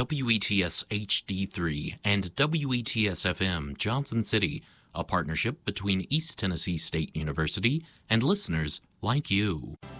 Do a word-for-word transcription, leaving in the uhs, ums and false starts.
W E T S H D three and W E T S F M Johnson City, a partnership between East Tennessee State University and listeners like you.